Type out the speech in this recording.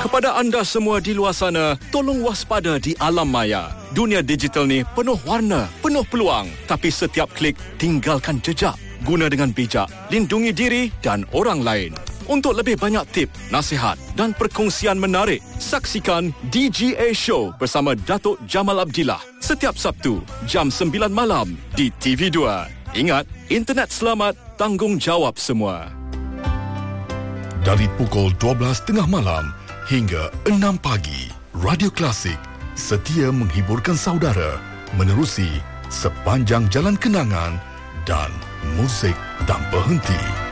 Kepada anda semua di luar sana, tolong waspada di alam maya. Dunia digital ni penuh warna, penuh peluang. Tapi setiap klik, tinggalkan jejak. Guna dengan bijak, lindungi diri dan orang lain. Untuk lebih banyak tip, nasihat dan perkongsian menarik, saksikan DGA Show bersama Datuk Jamal Abdillah setiap Sabtu, jam 9 malam di TV2. Ingat, internet selamat, tanggungjawab semua. Dari pukul 12.30 malam hingga 6 pagi, Radio Klasik setia menghiburkan saudara menerusi sepanjang jalan kenangan dan muzik tanpa henti.